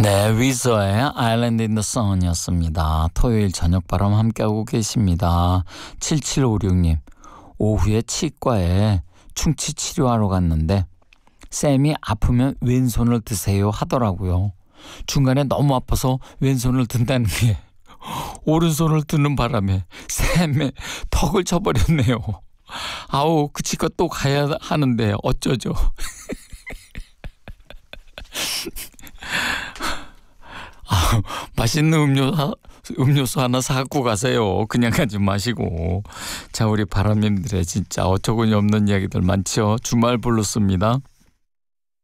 네, 위저의 Island in the Sun이었습니다. 토요일 저녁 바람 함께하고 계십니다. 7756님, 오후에 치과에 충치 치료하러 갔는데 쌤이 아프면 왼손을 드세요 하더라고요. 중간에 너무 아파서 왼손을 든다는 게 오른손을 드는 바람에 쌤의 턱을 쳐버렸네요. 아우, 그 치과 또 가야 하는데 어쩌죠? 맛있는 음료수 하나 사갖고 가세요. 그냥 가지 마시고. 자, 우리 바람님들의 진짜 어처구니 없는 이야기들 많죠. 주말 블루스입니다.